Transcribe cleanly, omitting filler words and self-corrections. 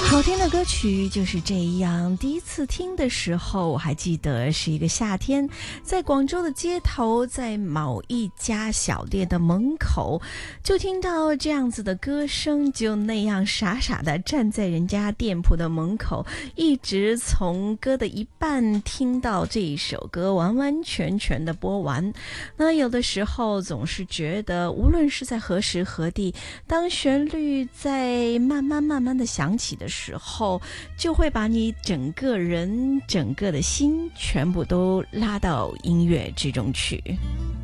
好听的歌曲就是这样。第一次听的时候，我还记得是一个夏天，在广州的街头，在某一家小店的门口，就听到这样子的歌声，就那样傻傻的站在人家店铺的门口，一直从歌的一半听到这一首歌完完全全的播完。那有的时候总是觉得，无论是在何时何地，当旋律在慢慢的响起的时候，就会把你整个人整个的心全部都拉到音乐之中去。